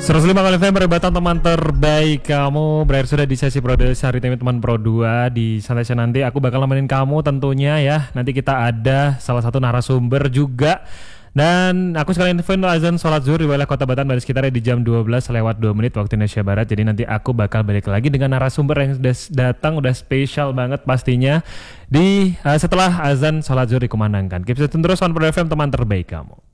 105 kali FM perdebatan teman terbaik kamu berakhir sudah di sesi Pro hari ini teman Pro 2 di santai nanti aku bakal nemenin kamu tentunya ya. Nanti kita ada salah satu narasumber juga. Dan aku sekalian infoin azan sholat zuhur di wilayah Kota Batam dari sekitarnya di jam 12 lewat 2 menit waktu Indonesia Barat. Jadi nanti aku bakal balik lagi dengan narasumber yang sudah datang, udah spesial banget pastinya di setelah azan sholat zuhur dikumandangkan. Keep stay tune terus on Pro FM teman terbaik kamu.